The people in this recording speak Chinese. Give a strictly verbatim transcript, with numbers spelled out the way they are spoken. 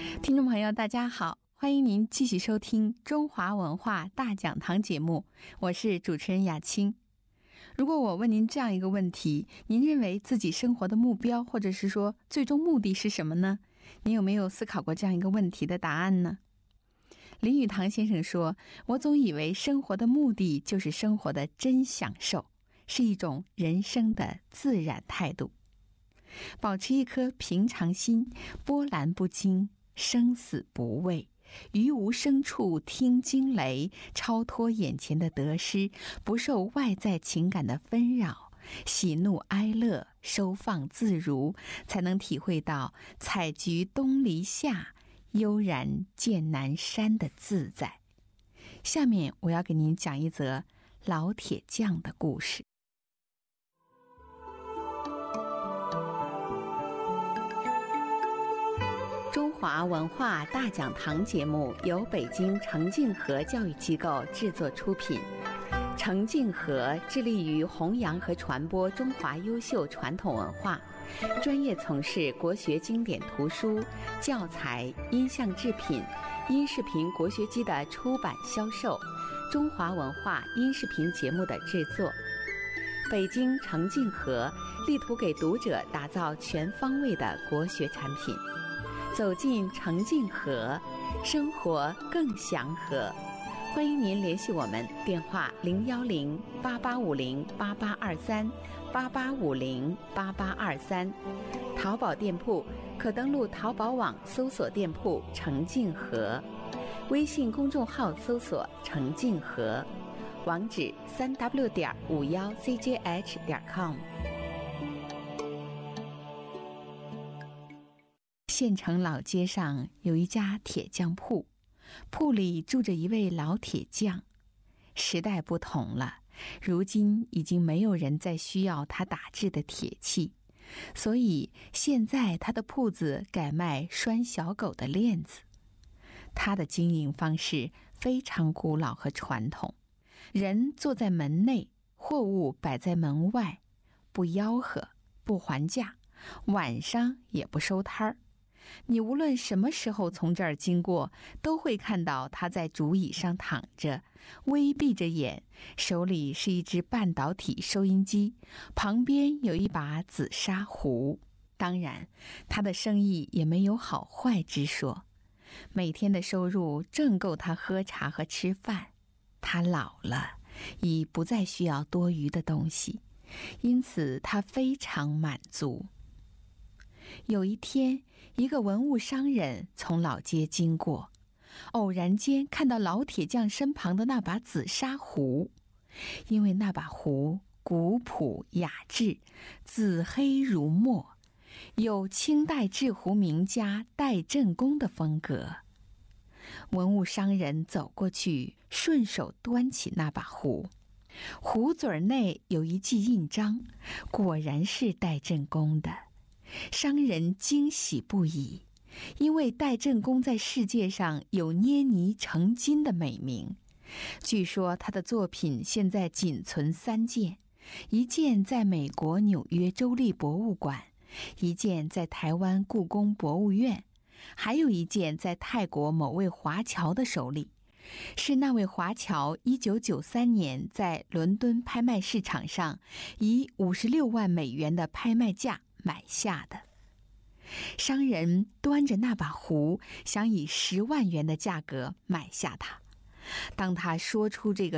听众朋友大家好，欢迎您继续收听中华文化大讲堂节目，我是主持人雅青。如果我问您这样一个问题，您认为自己生活的目标或者是说最终目的是什么呢？您有没有思考过这样一个问题的答案呢？林语堂先生说，我总以为生活的目的就是生活的真享受，是一种人生的自然态度。保持一颗平常心，波澜不惊，生死不畏，于无声处听惊雷，超脱眼前的得失，不受外在情感的纷扰，喜怒哀乐收放自如，才能体会到采菊东篱下，悠然见南山的自在。下面我要给您讲一则老铁匠的故事。中华文化大讲堂节目由北京程敬和教育机构制作出品。程敬和致力于弘扬和传播中华优秀传统文化，专业从事国学经典图书、教材、音像制品、音视频国学机的出版销售，中华文化音视频节目的制作。北京程敬和力图给读者打造全方位的国学产品。走进程敬和，生活更祥和。欢迎您联系我们，电话零幺零八八五零八八二三八八五零八八二三。淘宝店铺可登录淘宝网搜索店铺程敬和，微信公众号搜索程敬和，网址三 w 点五幺 c j h 点 com。县城老街上有一家铁匠铺，铺里住着一位老铁匠。时代不同了，如今已经没有人再需要他打制的铁器，所以现在他的铺子改卖拴小狗的链子。他的经营方式非常古老和传统，人坐在门内，货物摆在门外，不吆喝，不还价，晚上也不收摊儿。你无论什么时候从这儿经过，都会看到他在竹椅上躺着，微闭着眼，手里是一只半导体收音机，旁边有一把紫砂壶。当然，他的生意也没有好坏之说，每天的收入正够他喝茶和吃饭。他老了，已不再需要多余的东西，因此他非常满足。有一天，一个文物商人从老街经过，偶然间看到老铁匠身旁的那把紫砂壶。因为那把壶古朴雅致，紫黑如墨，有清代制壶名家戴振公的风格。文物商人走过去，顺手端起那把壶，壶嘴内有一记印章，果然是戴振公的。商人惊喜不已，因为戴振公在世界上有捏泥成金的美名。据说他的作品现在仅存三件，一件在美国纽约州立博物馆，一件在台湾故宫博物院，还有一件在泰国某位华侨的手里，是那位华侨一九九三年在伦敦拍卖市场上以五十六万美元的拍卖价买下的。商人端着那把壶，想以十万元的价格买下它。当他说出这个